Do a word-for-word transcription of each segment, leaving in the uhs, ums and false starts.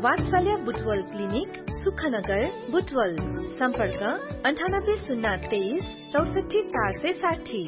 वात्सल्य बुटवल क्लिनिक सुखनगर बुटवल सम्पर्क अन्ठानब्बे शून्य तेइस चौसठी चार सय साठी।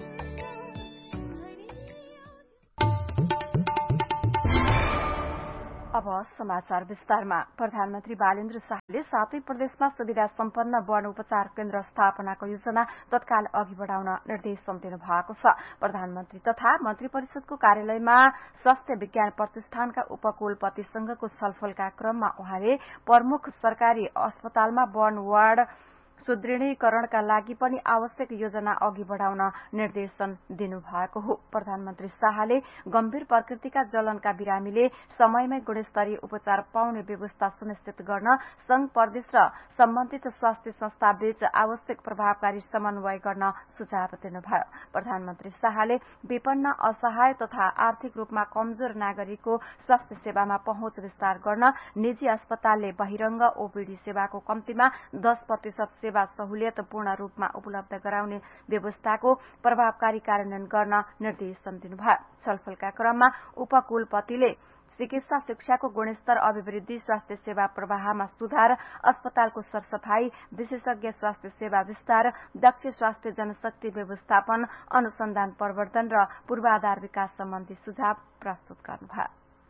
अब समाचार विस्तारमा। प्रधानमन्त्री बालेन्द्र शाहले सातै प्रदेशमा सुविधा सम्पन्न वन उपचार केन्द्र स्थापनाको योजना तत्काल अघि बढ़ाउन निर्देशन दिनु भएको छ। प्रधानमन्त्री तथा मन्त्री परिषदको कार्यालयमा स्वास्थ्य विज्ञान प्रतिष्ठानका उपकुलपतिसँगको छलफलका क्रममा उहाँले प्रमुख सरकारी अस्पतालमा वन वार्ड सुदृढीकरणका लागि पनि आवश्यक योजना अघि बढ़ाउन निर्देशन दिनुभएको हो। प्रधानमन्त्री शाहले गम्भीर प्रकृतिका जलनका बिरामीले समयमै गुणस्तरीय उपचार पाउने व्यवस्था सुनिश्चित गर्न संघ प्रदेश र सम्बन्धित स्वास्थ्य संस्थाबीच आवश्यक प्रभावकारी समन्वय गर्न सुझाव दिनुभयो। प्रधानमन्त्री शाहले विपन्न असहाय तथा आर्थिक रूपमा कमजोर नागरिकको स्वास्थ्य सेवामा पहुँच विस्तार गर्न निजी अस्पतालले बहिरंग ओपीडी सेवाको कम्तीमा दस प्रतिशत सेवा सहुलियत पूर्ण रूपमा उपलब्ध गराउने व्यवस्थाको प्रभावकारी कार्यान्वयन गर्न निर्देशन दिनुभयो। छलफलका क्रममा उपकुलपतिले चिकित्सा शिक्षाको गुणस्तर अभिवृद्धि, स्वास्थ्य सेवा प्रवाहमा सुधार, अस्पतालको सरसफाई, विशेषज्ञ स्वास्थ्य सेवा विस्तार, दक्ष स्वास्थ्य जनशक्ति व्यवस्थापन, अनुसन्धान प्रवर्धन र पूर्वाधार विकास सम्बन्धी सुझाव प्रस्तुत गर्नुभयो।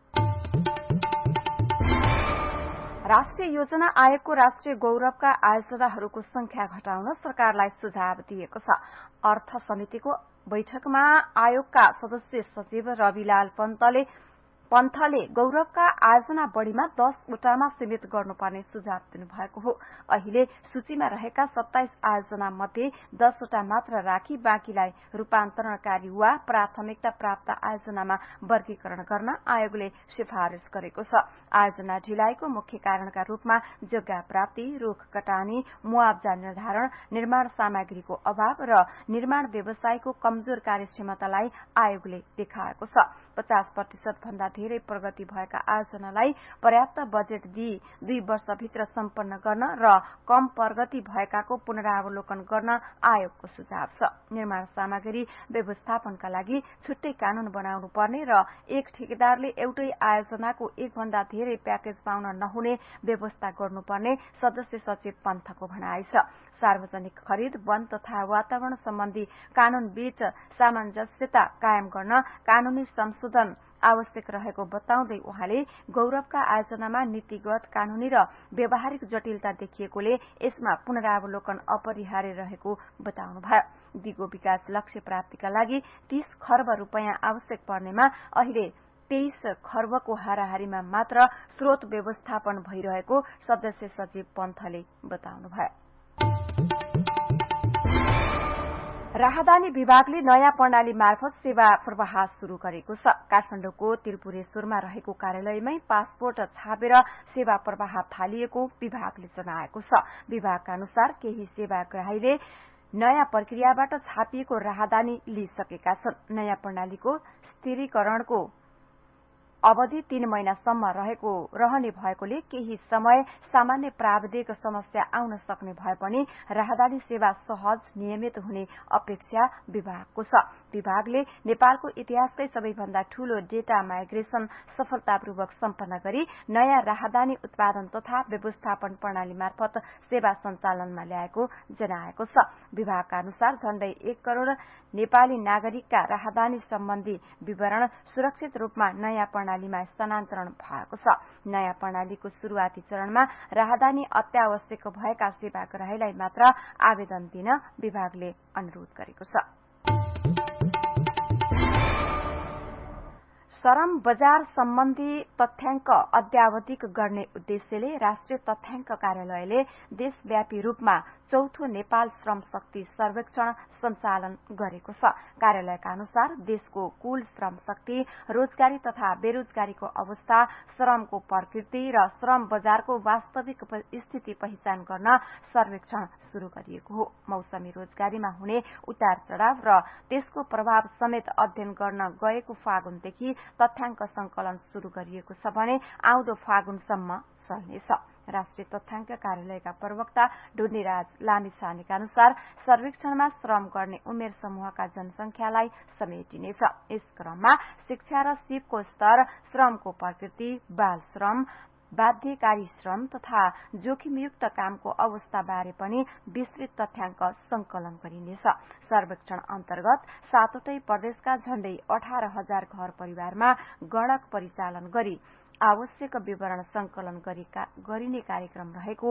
राष्ट्रिय योजना आयोगको राष्ट्रिय गौरवका आयोजनाहरूको संख्या घटाउन सरकारलाई सुझाव दिएको छ। अर्थ समितिको बैठकमा आयोगका सदस्य सचिव रविलाल पन्तले पन्थले गौरवका आयोजना बढ़ीमा दसवटामा सीमित गर्नुपर्ने सुझाव दिनुभएको हो। अहिले सूचीमा रहेका सत्ताइस आयोजना मध्ये दसवटा मात्र राखी बाँकीलाई रूपान्तरणकारी वा प्राथमिकता प्राप्त आयोजनामा वर्गीकरण गर्न आयोगले सिफारिश गरेको छ। आयोजना ढिलाइको मुख्य कारणका रूपमा जग्गा प्राप्ति, रूख कटानी, मुआवजा निर्धारण, निर्माण सामग्रीको अभाव र निर्माण व्यवसायको कमजोर कार्यक्षमतालाई आयोगले देखाएको छ। पचास प्रतिशत भन्दा धेरै प्रगति भएका आयोजनालाई पर्याप्त बजेट दिई दुई वर्षभित्र सम्पन्न गर्न र कम प्रगति भएकाको पुनरावलोकन गर्न आयोगको सुझाव छ। निर्माण सामग्री व्यवस्थापनका लागि छुट्टै कानून बनाउनु पर्ने र एक ठेकेदारले एउटै आयोजनाको एक भन्दा धेरै प्याकेज पाउन नहुने व्यवस्था गर्नुपर्ने सदस्य सचिव पन्थको भनाइ छ। सार्वजनिक खरिद, वन तथा वातावरण सम्बन्धी कानून बीच सामञ्जस्यता कायम गर्न कानूनी संशोधन आवश्यक रहेको बताउँदै उहाँले गौरवका आयोजनामा नीतिगत, कानूनी र व्यावहारिक जटिलता देखिएकोले यसमा पुनरावलोकन अपरिहार्य रहेको बताउनुभयो। दिगो विकास लक्ष्य प्राप्तिका लागि तीस खर्ब रूपियाँ आवश्यक पर्नेमा अहिले तेइस खर्बको हाराहारीमा मात्र स्रोत व्यवस्थापन भइरहेको सदस्य सचिव पन्थले बताउनुभयो। राहदानी विभागले नयाँ प्रणाली मार्फत सेवा प्रवाह शुरू गरेको छ। काठमाडौँको त्रिपुरेश्वरमा रहेको कार्यालयमै पासपोर्ट छापेर सेवा प्रवाह थालिएको विभागले जनाएको छ। विभागका अनुसार केही सेवाग्राहीले नयाँ प्रक्रियाबाट छापिएको राहदानी लिइसकेका छन्। नयाँ प्रणालीको स्थिरीकरणको अवधि तीन महिनासम्म रहेको रहने भएकोले केही समय सामान्य प्राविधिक समस्या आउन सक्ने भए पनि राहदानी सेवा सहज नियमित हुने अपेक्षा विभागको छ। विभागले नेपालको इतिहासकै सबैभन्दा ठूलो डेटा माइग्रेशन सफलतापूर्वक सम्पन्न गरी नयाँ राहदानी उत्पादन तथा व्यवस्थापन प्रणाली मार्फत सेवा सञ्चालनमा ल्याएको जनाएको छ। विभागका अनुसार झण्डै एक करोड़ नेपाली नागरिकका राहदानी सम्बन्धी विवरण सुरक्षित रूपमा नयाँ प्रणालीमा स्थानान्तरण भएको छ। नयाँ प्रणालीको शुरूआती चरणमा राहदानी अत्यावश्यक भएका सेवाग्राहीलाई मात्र आवेदन दिन विभागले अनुरोध गरेको छ। श्रम बजार सम्बन्धी तथ्याङ्क अद्यावधिक गर्ने उद्देश्यले राष्ट्रिय तथ्याङ्क कार्यालयले देशव्यापी रूपमा चौथो नेपाल श्रम शक्ति सर्वेक्षण सञ्चालन गरेको छ। कार्यालयका अनुसार देशको कुल श्रम शक्ति, रोजगारी तथा बेरोजगारीको अवस्था, श्रमको प्रकृति र श्रम बजारको वास्तविक स्थिति पहिचान गर्न सर्वेक्षण शुरू गरिएको हो। मौसमी रोजगारीमा हुने उतार चढ़ाव र त्यसको प्रभाव समेत अध्ययन गर्न गएको फागुनदेखि तथ्याङ्क संकलन शुरू गरिएको छ भने आउँदो फागुनसम्म चल्नेछ। राष्ट्रिय तथ्याङ्क कार्यालयका प्रवक्ता ढुण्डीराज लामिछानेका अनुसार सर्वेक्षणमा श्रम गर्ने उमेर समूहका जनसंख्यालाई समेटिनेछ। यस क्रममा शिक्षा र सिपको स्तर, श्रमको प्रकृति, बाल श्रम, बाध्यकारी श्रम तथा जोखिमयुक्त कामको अवस्थाबारे पनि विस्तृत तथ्याङ्क संकलन गरिनेछ। सर्वेक्षण अन्तर्गत सातवटै प्रदेशका झण्डै अठार हजार घर परिवारमा गणक परिचालन गरी आवश्यक विवरण संकलन गरिने कार्यक्रम रहेको